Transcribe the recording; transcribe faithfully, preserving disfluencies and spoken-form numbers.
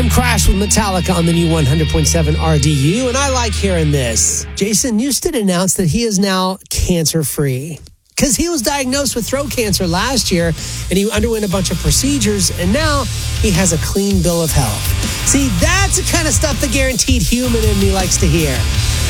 I'm Crash with Metallica on the new one hundred point seven R D U, and I like hearing this. Jason Newsted announced that he is now cancer-free. Because he was diagnosed with throat cancer last year, and he underwent a bunch of procedures, and now he has a clean bill of health. See, that's the kind of stuff the Guaranteed Human in me likes to hear.